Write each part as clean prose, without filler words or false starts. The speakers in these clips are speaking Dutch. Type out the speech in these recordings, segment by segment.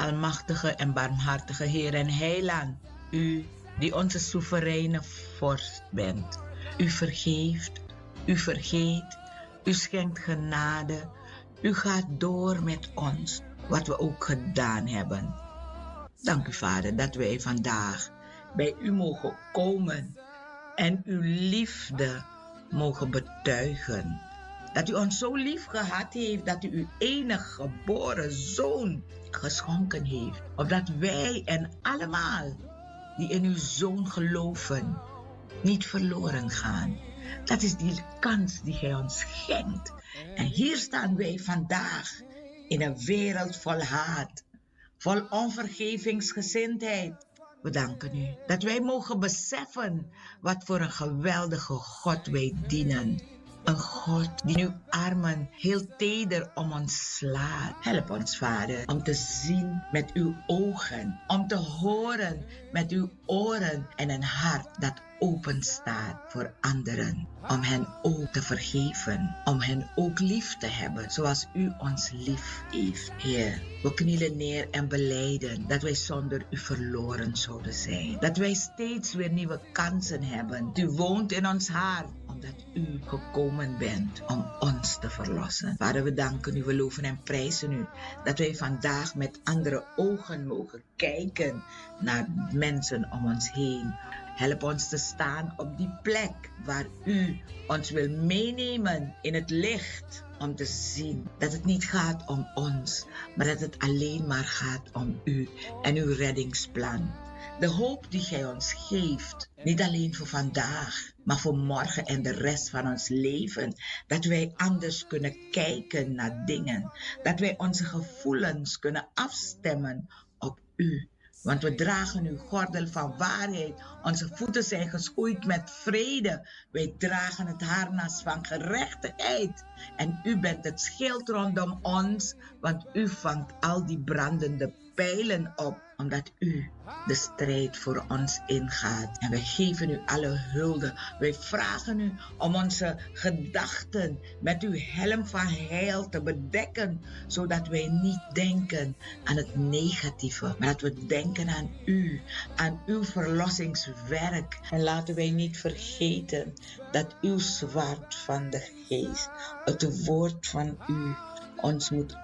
almachtige en barmhartige Heer en Heiland, u die onze soevereine vorst bent. U vergeeft, u vergeet, u schenkt genade, u gaat door met ons, wat we ook gedaan hebben. Dank u, Vader, dat wij vandaag bij u mogen komen en uw liefde mogen betuigen. Dat u ons zo lief gehad heeft dat u uw enige geboren zoon geschonken heeft. Opdat wij en allemaal die in uw zoon geloven niet verloren gaan. Dat is die kans die gij ons schenkt. En hier staan wij vandaag in een wereld vol haat, vol onvergevingsgezindheid. We danken u dat wij mogen beseffen wat voor een geweldige God wij dienen. Een God die uw armen heel teder om ons slaat. Help ons, Vader, om te zien met uw ogen, om te horen met uw oren en een hart dat open staat voor anderen. Om hen ook te vergeven, om hen ook lief te hebben, zoals u ons lief heeft. Heer, we knielen neer en belijden dat wij zonder u verloren zouden zijn. Dat wij steeds weer nieuwe kansen hebben. U woont in ons hart, omdat u gekomen bent om ons te verlossen. Vader, we danken u, we loven en prijzen u dat wij vandaag met andere ogen mogen kijken naar mensen om ons heen. Help ons te staan op die plek waar u ons wil meenemen in het licht. Om te zien dat het niet gaat om ons, maar dat het alleen maar gaat om u en uw reddingsplan. De hoop die gij ons geeft, niet alleen voor vandaag, maar voor morgen en de rest van ons leven. Dat wij anders kunnen kijken naar dingen. Dat wij onze gevoelens kunnen afstemmen op u. Want we dragen uw gordel van waarheid. Onze voeten zijn geschoeid met vrede. Wij dragen het harnas van gerechtigheid. En u bent het schild rondom ons, want u vangt al die brandende pijlen op, omdat u de strijd voor ons ingaat. En wij geven u alle hulde. Wij vragen u om onze gedachten met uw helm van heil te bedekken, zodat wij niet denken aan het negatieve, maar dat we denken aan u, aan uw verlossingswerk. En laten wij niet vergeten dat uw zwaard van de geest, het woord van u, ons moet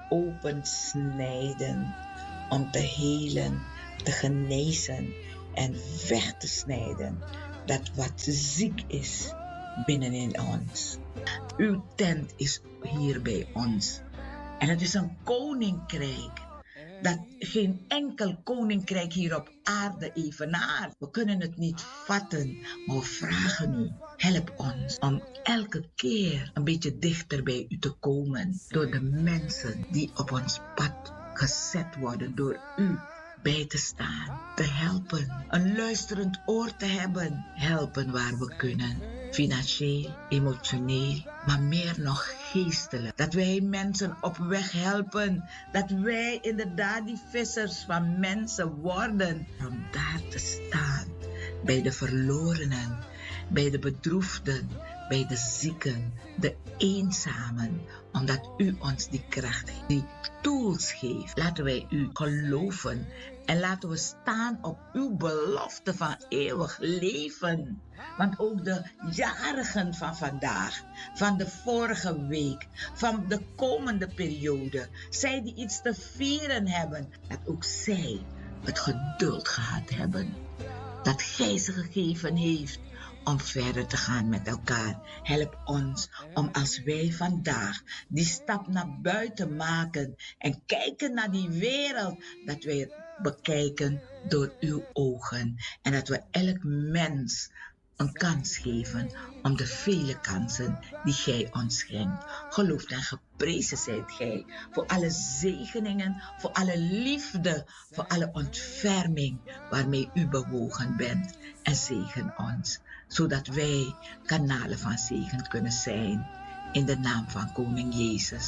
opensnijden om te helen, te genezen en weg te snijden dat wat ziek is binnenin ons. Uw tent is hier bij ons. En het is een koninkrijk dat geen enkel koninkrijk hier op aarde evenaart. We kunnen het niet vatten, maar we vragen u, help ons om elke keer een beetje dichter bij u te komen. Door de mensen die op ons pad gezet worden door u bij te staan, te helpen, een luisterend oor te hebben, helpen waar we kunnen, financieel, emotioneel, maar meer nog geestelijk. Dat wij mensen op weg helpen, dat wij inderdaad die vissers van mensen worden, om daar te staan, bij de verlorenen, bij de bedroefden, bij de zieken, de eenzamen, omdat u ons die kracht, die tools geeft. Laten wij u geloven en laten we staan op uw belofte van eeuwig leven. Want ook de jarigen van vandaag, van de vorige week, van de komende periode, zij die iets te vieren hebben, dat ook zij het geduld gehad hebben. Dat gij ze gegeven heeft om verder te gaan met elkaar. Help ons om als wij vandaag die stap naar buiten maken en kijken naar die wereld, dat wij het bekijken door uw ogen. En dat we elk mens een kans geven om de vele kansen die gij ons schenkt. Geloofd en geprezen zijt gij voor alle zegeningen, voor alle liefde, voor alle ontferming waarmee u bewogen bent. En zegen ons, zodat wij kanalen van zegen kunnen zijn. In de naam van Koning Jezus.